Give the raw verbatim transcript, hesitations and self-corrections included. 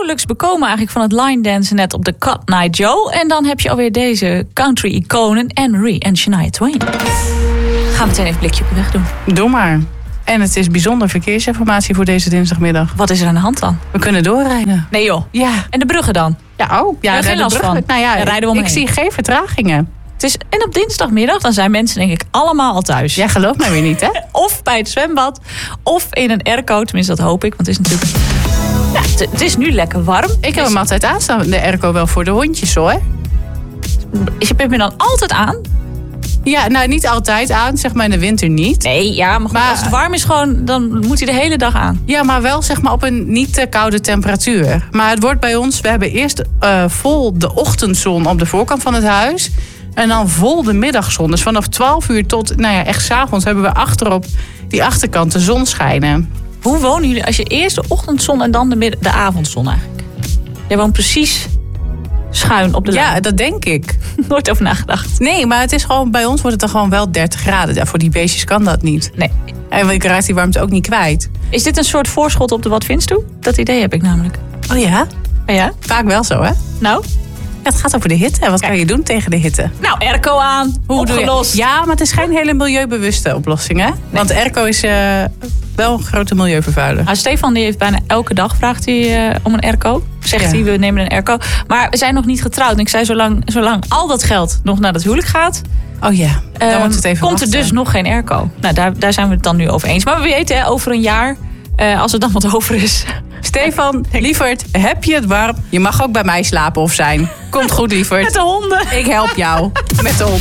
nauwelijks bekomen eigenlijk van het line dansen net op de Cut Night Joe. En dan heb je alweer deze country-iconen Anne-Marie en Shania Twain. Gaan we meteen even een blikje op de weg doen. Doe maar. En het is bijzonder verkeersinformatie voor deze dinsdagmiddag. Wat is er aan de hand dan? We kunnen doorrijden. Nee joh. Ja. En de bruggen dan? Ja, oh. Ja, er geen de last bruggen. van? Nou ja, Daar rijden we ik omheen. zie geen vertragingen. Het is, en op dinsdagmiddag dan zijn mensen denk ik allemaal al thuis. Jij gelooft mij weer niet, hè? Of bij het zwembad. Of in een airco. Tenminste, dat hoop ik. Want het is natuurlijk... Ja, het, het is nu lekker warm. Ik heb hem altijd aanstaan, de airco wel voor de hondjes, hoor. Je hebt hem dan altijd aan? Ja, nou niet altijd aan, zeg maar in de winter niet. Nee, ja, maar, goed, Maar- als het warm is gewoon, dan moet hij de hele dag aan. Ja, maar wel zeg maar op een niet te koude temperatuur. Maar het wordt bij ons, we hebben eerst uh, vol de ochtendzon op de voorkant van het huis. En dan vol de middagzon. Dus vanaf twaalf uur tot, nou ja, echt 's avonds hebben we achterop die achterkant de zon schijnen. Hoe wonen jullie als je eerst de ochtendzon en dan de, middag, de avondzon eigenlijk? Jij woont precies schuin op de lijn. Ja, dat denk ik. Nooit over nagedacht. Nee, maar het is gewoon, bij ons wordt het dan gewoon wel dertig graden. Ja, voor die beestjes kan dat niet. Nee. En ik raak die warmte ook niet kwijt. Is dit een soort voorschot op de wat vindt toe? Dat idee heb ik namelijk. Oh ja? Oh ja? Vaak wel zo, hè? Nou? Ja, het gaat over de hitte. Wat kan je doen tegen de hitte? Nou, airco aan. Hoe doe je? Ja, maar het is geen hele milieubewuste oplossing, hè? Want airco is uh, wel een grote milieuvervuiler. Nou, Stefan die heeft bijna elke dag vraagt hij uh, om een airco. Zegt Ja. hij, we nemen een airco. Maar we zijn nog niet getrouwd. En ik zei, zolang, zolang al dat geld nog naar het huwelijk gaat... Oh ja, dan um, moet het even komt er wachten. dus nog geen airco. Nou, daar, daar zijn we het dan nu over eens. Maar we weten, hè, over een jaar, uh, als er dan wat over is... Stefan, lieverd, heb je het warm? Je mag ook bij mij slapen of zijn. Komt goed, lieverd. Met de honden. Ik help jou met de hond.